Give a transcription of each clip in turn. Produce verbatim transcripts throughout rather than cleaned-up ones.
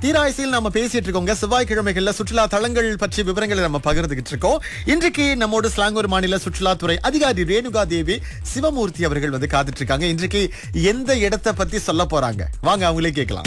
தீராய்சியில் நம்ம பேசிட்டு இருக்கோங்க. செவ்வாய்க்கிழமைகள்ல சுற்றுலா தலங்கள் பற்றிய விவரங்களை நம்ம பகிர்ந்துகிட்டு இருக்கோம். இன்றைக்கு நம்மோடு ஸ்லாங்கூர் மாநில சுற்றுலாத்துறை அதிகாரி ரேணுகா தேவி சிவமூர்த்தி அவர்கள் வந்து காத்துட்டு இருக்காங்க. இன்றைக்கு எந்த இடத்தை பத்தி சொல்ல போறாங்க, வாங்க அவங்களே கேட்கலாம்.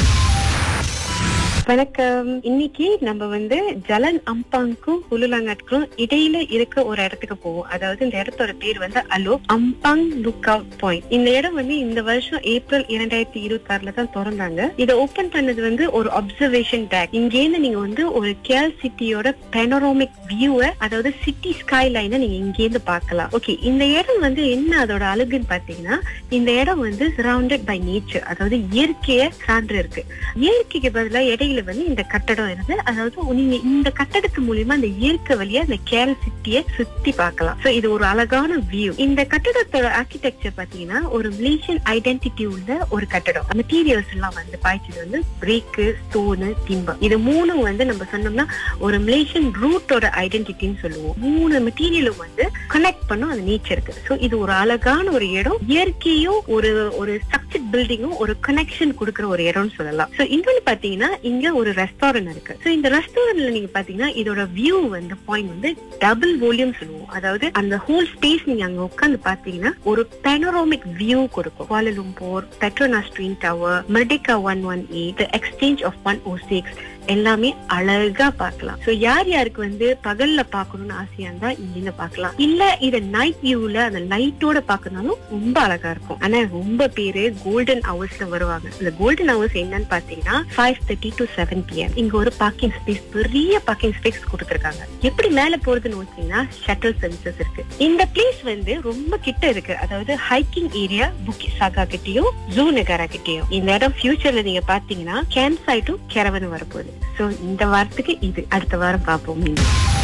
வணக்கம். இன்னைக்கு நம்ம வந்து ஜலன் அம்பாங்க்கும் ஹுலுலாங்காட்க்கும் இடையில இருக்க ஒரு இடத்துக்கு போவோம். அதாவது இந்த இடத்தோட பேர் வந்து allow Ampang look out point. இந்த இடம் வந்து இந்த வருஷம் ஏப்ரல் இரண்டாயிரத்தி இருபத்தி ஆறுல தான் திறந்தாங்க. இதை ஓபன் பண்ணது வந்து ஒரு அப்சர்வேஷன் டேக். இங்கேருந்து நீங்க வந்து ஒரு கேல் சிட்டியோட பெனரோமிக் வியூவை, அதாவது சிட்டி ஸ்கை லைனை நீங்க இங்கேருந்து பார்க்கலாம். ஓகே, இந்த இடம் வந்து என்ன அதோட அழகுன்னு பாத்தீங்கன்னா, இந்த இடம் வந்து சரவுண்டட் பை நேச்சர், அதாவது இயற்கையை சான்று இருக்கு. இயற்கைக்கு பதிலாக இடையில வந்து இந்த கட்டடம் இருக்கு. அதாவது நீங்க இந்த கட்டடத்து மூலியமா இந்த இயற்கை வழியா இந்த கேல் சிட்டியை சுத்தி பார்க்கலாம். சோ இது ஒரு அழகான வியூ. இந்த கட்டடத்தோட ஆர்கிடெக்சர் பாத்தீங்கன்னா ஒரு மலேசியன் ஐடென்டிட்டி உள்ள ஒரு கட்டடம். மெட்டீரியல்ஸ் எல்லாம் வந்து பாய்ச்சது வந்து பிரேக்கு, ஸ்டோனு, டிம்பர். இது மூணும் வந்து நம்ம சொன்னோம்னா ஒரு மலேசியன் ரூட்டோட ஐடென்டிட்டின்னு சொல்லுவோம். மூணு மெட்டீரியலும் வந்து கனெக்ட் பண்ணும் அந்த நேச்சருக்கு. சோ இது ஒரு அழகான ஒரு இடம். இயற்கையும் ஒரு ஒரு ஸ்ட்ரக்சர்ட் பில்டிங்கும் ஒரு கனெக்ஷன் கொடுக்கிற ஒரு இடம்னு சொல்லலாம். சோ இன்னொன்னு பாத்தீங்கன்னா இங்க ஒரு ரெஸ்டாரண்ட் இருக்கு. சோ இந்த ரெஸ்டாரண்ட்ல நீங்க பாத்தீங்கன்னா இதோட வியூ வந்து பாயிண்ட் வந்து டபுள் வால்யூம் சொல்லுவோம். அதாவது அந்த ஹோல் ஸ்பேஸ் நீங்க அங்க உட்கார்ந்து பாத்தீங்கன்னா ஒரு பெனரோமிக் வியூ கொடுக்கும். Kuala Lumpur, Petronas twin tower, Merdeka one one eight, exchange of one O six எல்லாமே அழகா பார்க்கலாம். சோ யார் யாருக்கு வந்து பகல்ல பாக்கணும்னு ஆசையா இருந்தா இங்க பாக்கலாம். இல்ல இத நைட் வியூல அந்த லைட்டோட பாக்கனாலும் ரொம்ப அழகா இருக்கும். ஆனா ரொம்ப பேரு கோல்டன் ஹவர்ஸ்ல வருவாங்க. இந்த கோல்டன் ஹவர்ஸ் என்னன்னு பாத்தீங்கன்னா five thirty to seven PM. இங்க ஒரு பார்க்கிங் ஸ்பேஸ், பெரிய பார்க்கிங் ஸ்பேஸ் கொடுத்திருக்காங்க. எப்படி மேல போறதுன்னு பார்த்தீங்கன்னா ஷட்டில் சர்வீசஸ் இருக்கு. இந்த பிளேஸ் வந்து ரொம்ப கிட்ட இருக்கு. அதாவது ஹைக்கிங் ஏரியா புக்கிட் சாகா கிட்டயும் ஜூ நகரா கிட்டயும். இந்த இடம் ஃபியூச்சர்ல நீங்க பாத்தீங்கன்னா கேம்ப் சைட்டும் கேரவனும் வரப்போகுது. சோ இந்த வாரத்துக்கு இது, அடுத்த வாரம் பார்ப்போம்.